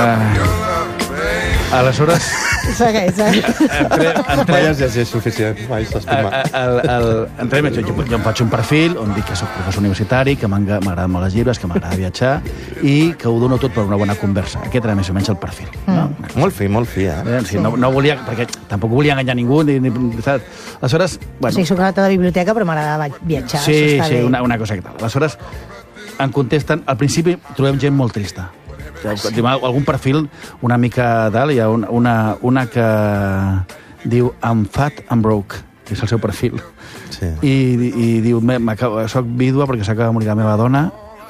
Aleshores... Segueix. Mai has llegit suficient, mai s'estima. Entrem, jo em faig un perfil on dic que soc professor universitari, que m'agraden molt els llibres, que m'agrada viatjar i que ho dono tot per una bona conversa. Aquest era més o menys el perfil. No? Molt fi, Sí, no volia, perquè tampoc volia enganyar ningú. Aleshores, bueno... Sí, soc a la biblioteca, però m'agrada viatjar. Sí, una cosa que tal. Aleshores, em contesten... Al principi trobem gent molt trista. Algun perfil una mica dalt, hi ha una que diu I'm fat and broke, que és el seu perfil, i diu soc vídua perquè s'acaba de morir la meva dona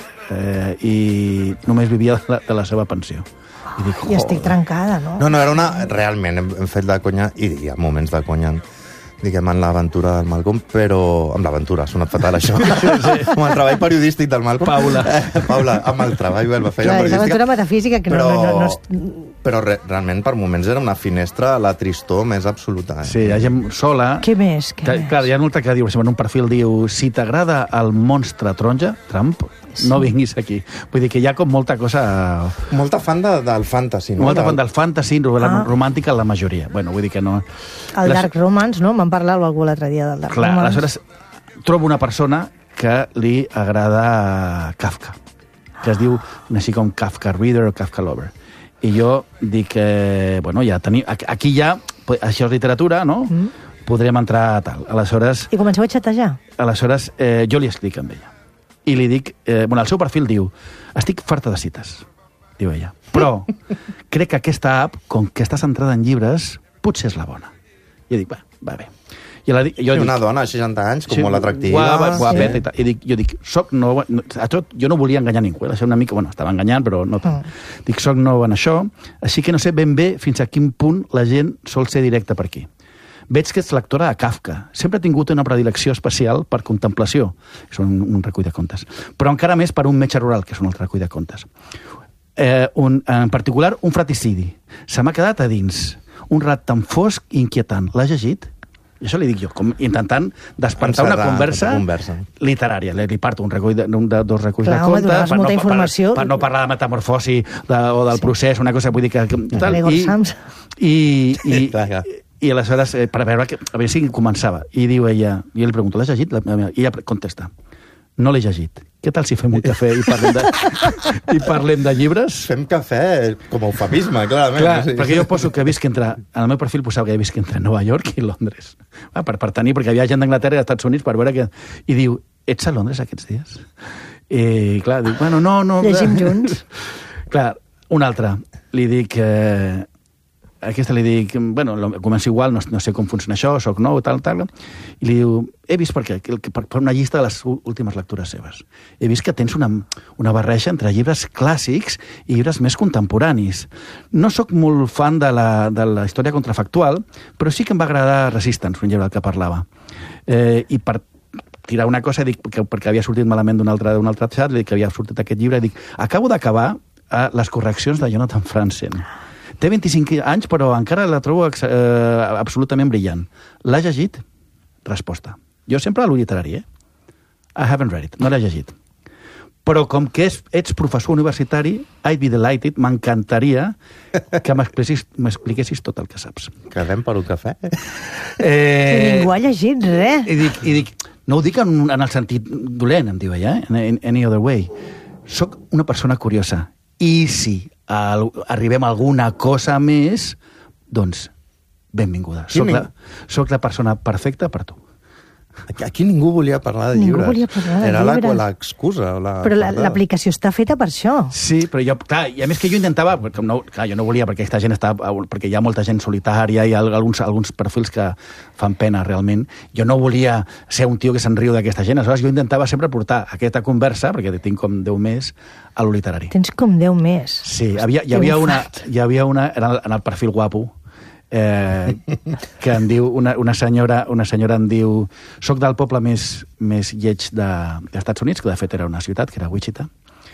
i només vivia de la seva pensió. I estic trencada, no? No, era una... Realment, hem fet de conya, i hi ha moments de conya, diguem, en l'aventura del Malcolm, però... Amb l'aventura, ha sonat fatal, això. Amb el treball periodístic del Malcolm. Paula, amb el treball, la feina periodística. És l'aventura metafísica que no... Però realment, per moments, era una finestra a la tristor més absoluta. Sí, hi ha gent sola... Què més? Clar, hi ha molta que diu, en un perfil diu, si t'agrada el monstre taronja, Trump, no vinguis aquí. Vull dir que hi ha com molta cosa... Molta fan del fantasy, no? Molta fan del fantasy, romàntica, la majoria. Bueno, vull dir que no... El Dark Romance, no? Me'n parlava algú l'altre dia del Dark Romance. Aleshores, trobo una persona que li agrada Kafka, que es diu així com Kafka Reader o Kafka Lover. I jo dic, bueno, ja tenim... Aquí ja, això és literatura, no? Podrem entrar a tal. Aleshores... I comenceu a xatejar? Aleshores, jo li explico amb ella. I li dic... Bueno, el seu perfil diu, estic farta de cites, diu ella. Però crec que aquesta app, com que està centrada en llibres, potser és la bona. I jo dic, va bé. Una dona de 60 anys, com molt atractiva. Guapeta i tal. Jo dic, jo no volia enganyar ningú, era una mica... Bueno, estava enganyant, però no tant. Dic, soc nou en això, així que no sé ben bé fins a quin punt la gent sol ser directa per aquí. Veig que ets lectora de Kafka. Sempre he tingut una predilecció especial per contemplació, que és un recull de contes. Però encara més per un metge rural, que és un altre recull de contes. En particular, un fratricidi. Se m'ha quedat a dins. Un rat tan fosc i inquietant. L'has llegit? I això li dic jo, intentant despertar una conversa literària. Li parto dos reculls de contes per no parlar de metamorfosi o del procés, una cosa, vull dir que... I aleshores, per veure a veure si començava. I diu ella, jo li pregunto, l'has llegit? I ella contesta, no l'he llegit. Què tal si fem un cafè i parlem de llibres? Fem cafè com a eufemisme, clarament. Clar, perquè jo poso que visc entre... En el meu perfil posava que visc entre Nova York i Londres. Per tenir, perquè hi havia gent d'Anglaterra i dels Estats Units per veure que... I diu, ets a Londres aquests dies? I clar, dic, bueno, no... Llegim junts. Clar, un altre. Li dic... Aquesta li dic, bueno, començo igual, no sé com funciona això, soc nou, tal, i li diu, he vist per una llista de les últimes lectures seves. He vist que tens una barreja entre llibres clàssics i llibres més contemporanis. No sóc molt fan de la història contrafactual, però sí que em va agradar Resistance, un llibre del que parlava. I per tirar una cosa, dic, perquè havia sortit malament d'un altre xat, li dic que havia sortit aquest llibre, i dic, acabo d'acabar les correccions de Jonathan Franzen. Té 25 anys, però encara la trobo absolutament brillant. L'has llegit? Resposta. Jo sempre a lo literari, I haven't read it, no l'he llegit. Però com que ets professor universitari, I'd be delighted, m'encantaria que m'expliquessis tot el que saps. Quedem per un cafè? Ningú ha llegit res. I dic, no ho dic en el sentit dolent, em diu ella, in any other way. Soc una persona curiosa. I si arribem a alguna cosa més, doncs, benvinguda. Soc la persona perfecta per tu. Aquí ningú volia parlar de llibres. Era l'excusa. Però l'aplicació està feta per això. Sí, però jo, clar, i a més que jo intentava, jo no volia, perquè aquesta gent perquè hi ha molta gent solitària, hi ha alguns perfils que fan pena realment. Jo no volia ser un tio que se'n riu d'aquesta gent, aleshores jo intentava sempre portar aquesta conversa, perquè tinc com 10 més, a lo literari. Tens com 10 més. Sí, hi havia una en el perfil guapo, que em diu, una senyora em diu, soc del poble més lleig dels Estats Units, que de fet era una ciutat, que era Wichita,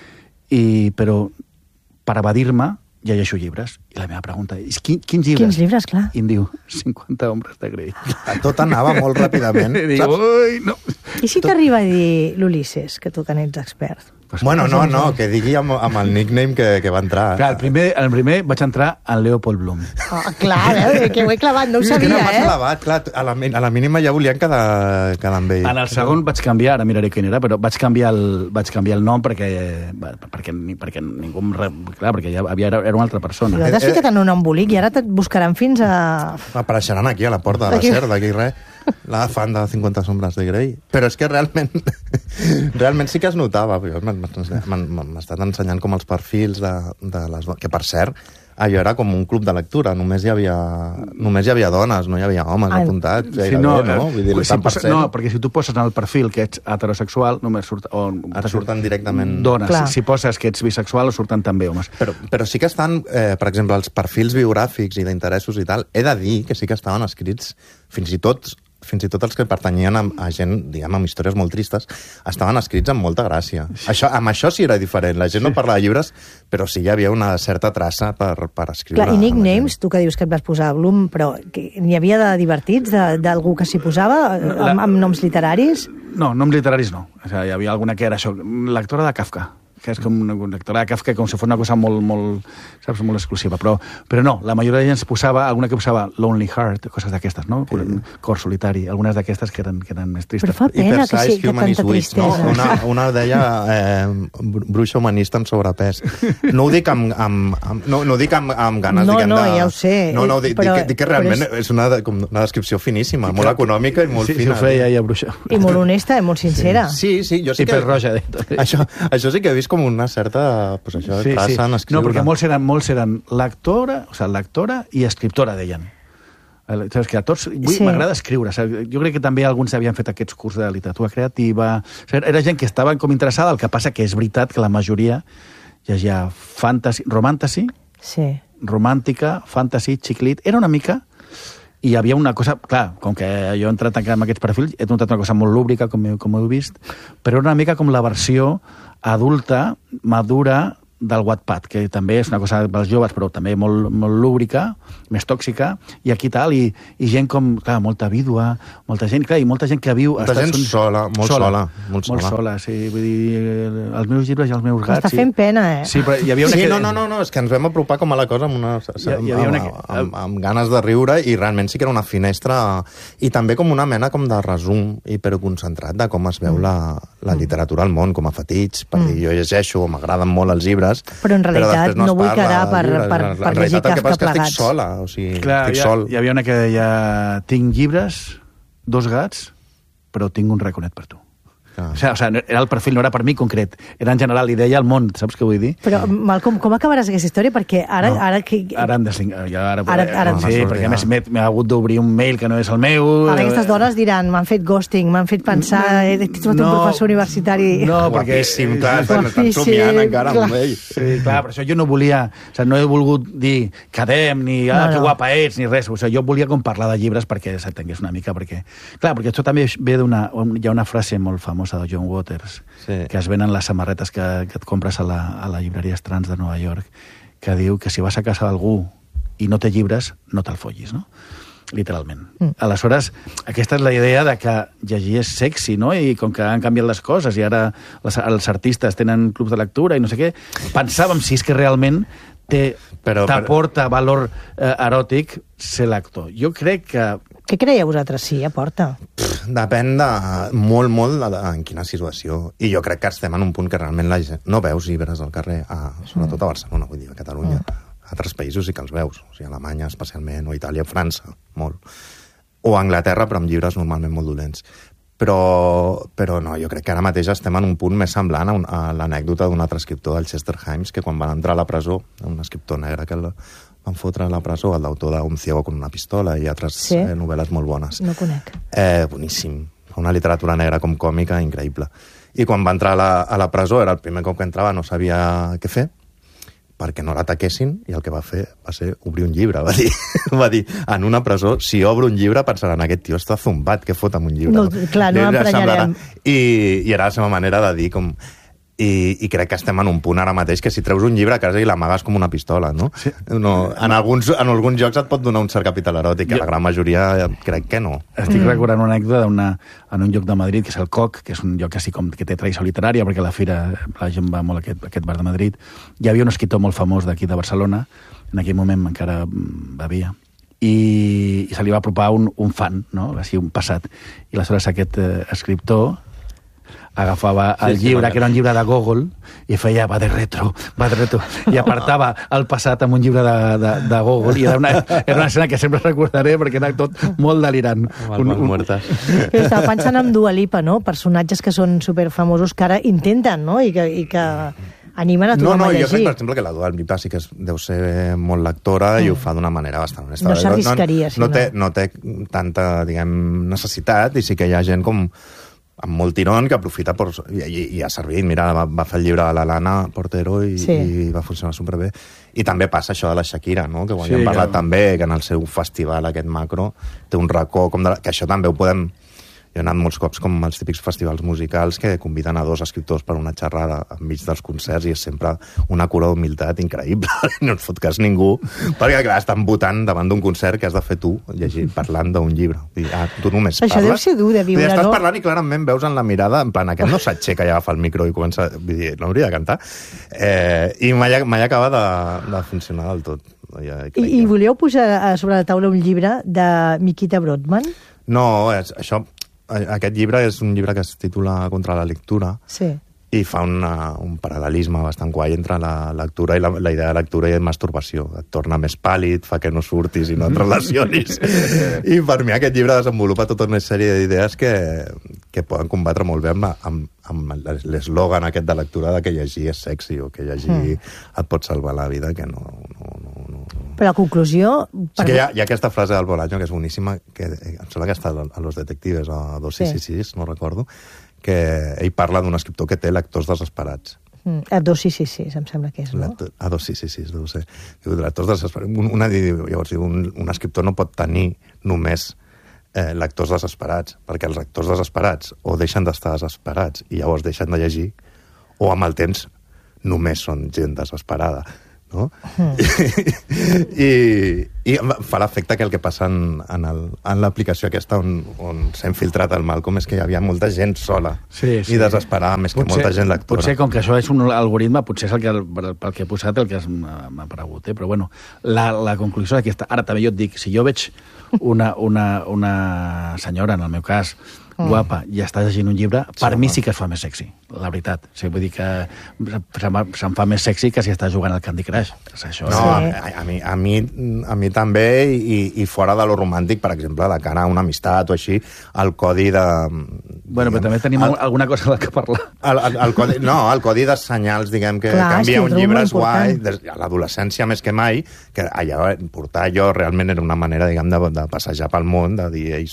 però per evadir-me llegeixo llibres. I la meva pregunta és, quins llibres? Quins llibres, clar. I em diu, 50 hombres de Grey. Tot anava molt ràpidament. I diu, ui, no. I si t'arriba a dir l'Ulisses, que tu que n'ets expert? Bueno, no, que digui amb el nickname que va entrar. Clar, el primer vaig entrar en Leopold Bloom. Clar, que ho he clavat, no ho sabia, no m'has elevat, clar, a la mínima ja volien quedar amb ell. En el segon vaig canviar, ara miraré quin era, però vaig canviar el nom perquè ningú clar, perquè ja era una altra persona. T'has ficat en un embolic i ara et buscaran fins a... Apareixeran aquí a la porta de la SER, d'aquí res. La fan de 50 sombres de Grey. Però és que realment sí que es notava. M'ha estat ensenyant com els perfils de les... Que, per cert, allò era com un club de lectura. Només hi havia dones, no hi havia homes apuntats. Sí, no? Vull dir, no, perquè si tu poses en el perfil que ets heterosexual, només surten directament dones. Clar. Si poses que ets bisexual, surten també homes. Però sí que estan, per exemple, els perfils biogràfics i d'interessos i tal, he de dir que sí que estaven escrits fins i tot els que pertanyien a gent, diguem, amb històries molt tristes, estaven escrits amb molta gràcia. Amb això sí era diferent. La gent no parlava de llibres, però sí hi havia una certa traça per escriure. Clar, i nicknames, tu que dius que et vas posar Bloom, però n'hi havia de divertits, d'algú que s'hi posava, amb noms literaris? No, noms literaris no. O sigui, hi havia alguna que era això, lectora de Kafka, que és com una lectora de Kafka, com si fos una cosa molt exclusiva. Però no, la majoria de gent posava, alguna que posava Lonely Heart, coses d'aquestes, no? Cor solitari, algunes d'aquestes que eren més tristes. Però fa pena que sí, que tanta tristesa. No? Una deia bruixa humanista amb sobrepès. No ho dic amb ganes, diguem, de... No, ja ho sé. No, dic que realment és una descripció finíssima, molt econòmica i molt fina. Sí, ho feia ella, bruixa. I molt honesta i molt sincera. Sí, jo sí que... I pèl roja. Això sí que he vist com una certa traça en escriure. No, perquè molts eren lectora i escriptora, deien. Saps que a tots... M'agrada escriure. Jo crec que també alguns havien fet aquests cursos de literatura creativa. Era gent que estava com interessada, el que passa que és veritat que la majoria llegia romàntica, fantasy, xiclit. Era una mica... I hi havia una cosa... Clar, com que jo he entrat en aquests perfils, he notat una cosa molt lúbrica, com heu vist, però era una mica com la versió adulta, madura, del Wattpad, que també és una cosa pels joves, però també molt lúbrica, més tòxica, i aquí tal, i gent com, clar, molta vídua, molta gent, clar, i molta gent que viu... Molta gent sola, molt sola. Sí, vull dir, els meus llibres i els meus gats... Està fent pena, Sí, però hi havia una... Sí, no, és que ens vam apropar com a la cosa amb ganes de riure, i realment sí que era una finestra, i també com una mena com de resum hiperconcentrat de com es veu la literatura al món, com a fetitx, per dir, jo llegeixo, m'agraden molt els llibres, però en realitat no vull quedar per llegir Kafka plegats. Estic sola, o sigui, estic sol. Hi havia una que deia, tinc llibres, 2 gats, però tinc un raconet per tu. O sigui, era el perfil, no era per mi concret, era en general, i deia al món, saps què vull dir? Però, Malcolm, com acabaràs aquesta història? Perquè ara... Ara em deslingui. Sí, perquè a més m'he hagut d'obrir un mail que no és el meu... Ara aquestes dones diran, m'han fet ghosting, m'han fet pensar, he trobat un professor universitari... No, perquè... Guapíssim, clar, estan somiant encara amb ell. Sí, clar, però això jo no volia... O sigui, no he volgut dir quedem, ni que guapa ets, ni res. O sigui, jo volia com parlar de llibres perquè s'entengués una mica, perquè... Clar, perquè això també ve d'una... Hi ha una frase molt famosa de John Waters, que es venen les samarretes que et compres a la llibreria Strands de Nova York, que diu que si vas a casa d'algú i no té llibres, no te'l follis, no? Literalment. Aleshores, aquesta és la idea de que llegir és sexy, no? I com que han canviat les coses i ara els artistes tenen clubs de lectura i no sé què, pensàvem si és que realment t'aporta valor eròtic ser lector. Jo crec que... Què creieu vosaltres? Sí, aporta. Depèn de molt en quina situació. I jo crec que estem en un punt que realment la gent no veus llibres al carrer, sobretot a Barcelona, vull dir, a Catalunya. A altres països sí que els veus, o sigui, a Alemanya especialment, o Itàlia, França, molt. O a Anglaterra, però amb llibres normalment molt dolents. Però no, jo crec que ara mateix estem en un punt més semblant a l'anècdota d'un altre escriptor, del Chester Himes, que quan van entrar a la presó, un escriptor negre que van fotre a la presó, el d'autor d'Un ciego con una pistola i altres novel·les molt bones. No conec. Boníssim. Una literatura negra com còmica, increïble. I quan va entrar a la presó, era el primer cop que entrava, no sabia què fer, perquè no l'ataquessin, i el que va fer va ser obrir un llibre. Va dir, en una presó, si obro un llibre, pensaran, aquest tio està zumbat, què fot amb un llibre? No, clar, no l'emprenyarem. I era la seva manera de dir com... I crec que estem en un punt ara mateix que si treus un llibre quasi l'amagues com una pistola, no? Sí. No, en alguns jocs et pot donar un cert capital eròtic, la gran majoria crec que no. Estic recordant una anècdota en un lloc de Madrid, que és el Coc, que és un lloc així com que té tradició literària, perquè a la fira la gent va molt a aquest bar de Madrid. Hi havia un escriptor molt famós d'aquí de Barcelona, en aquell moment encara bevia, i se li va apropar un fan, no? Així, un passat. I aleshores aquest escriptor agafava el llibre, que era un llibre de Gogol, i feia va de retro, i apartava el passat amb un llibre de Gogol, i era una escena que sempre recordaré perquè era tot molt delirant. Estava pensant en Dua Lipa, no? Personatges que són superfamosos que ara intenten, no? I que animen a tothom a llegir. Jo crec, per exemple, que la Dua Lipa sí que deu ser molt lectora i ho fa d'una manera bastant honesta. No s'arriscaria, si no. No té tanta, diguem, necessitat, i sí que hi ha gent com amb molt tirón, que aprofita i ha servit. Mira, va fer el llibre de l'Alana Portero i va funcionar superbé. I també passa això de la Shakira, no? Que ho hem parlat també, que en el seu festival, aquest macro, té un racó, que això també ho podem... Jo he anat molts cops com als típics festivals musicals que conviden a 2 escriptors per una xerrada enmig dels concerts i és sempre una cura d'humilitat increïble. No et fot cas ningú, perquè clar, estan votant davant d'un concert que has de fer tu, parlant d'un llibre. Tu només parles. Això deu ser dur de viure, no? Estàs parlant i clarament veus en la mirada, en plan, aquest no s'aixeca i agafa el micro i comença... Vull dir, no hauria de cantar. I mai acaba de funcionar del tot. I volíeu posar sobre la taula un llibre de Mikita Brodman? No, aquest llibre és un llibre que es titula Contra la lectura i fa un paral·lelisme bastant guai entre la lectura i la idea de lectura i de masturbació. Et torna més pàl·lid, fa que no surtis i no et relacionis. I per mi aquest llibre desenvolupa tota una sèrie d'idees que poden combatre molt bé amb l'eslògan aquest de lectura de que llegir és sexy o que llegir et pot salvar la vida, que no. Però la conclusió... Sí que hi ha aquesta frase del Bolaño que és boníssima, que em sembla que està a Los Detectives, a 266, no recordo, que ell parla d'un escriptor que té lectors desesperats. A 266, em sembla que és, no? A 266, deu ser. Diu, lectors desesperats. Llavors, un escriptor no pot tenir només lectors desesperats, perquè els lectors desesperats o deixen d'estar desesperats i llavors deixen de llegir, o amb el temps només són gent desesperada. No? I fa l'efecte que el que passa en l'aplicació aquesta on s'ha infiltrat el Malcolm és que hi havia molta gent sola i desesperada més que molta gent lectora. Potser, com que això és un algoritme, potser és pel que he posat el que m'ha aparegut, però bueno, la conclusió és aquesta. Ara també jo et dic, si jo veig una senyora, en el meu cas, guapa, i està llegint un llibre, per mi sí que es fa més sexy, la veritat. O sigui, vull dir que se'm fa més sexy que si està jugant al Candy Crush. No, a mi també, i fora de lo romàntic, per exemple, de cara a una amistat o així, el codi de... Bueno, però també tenim alguna cosa de què parlar. El codi de senyals, diguem, que canvia un llibre és guai, a l'adolescència més que mai, que allà portar jo realment era una manera, diguem, de passejar pel món, de dir, ei,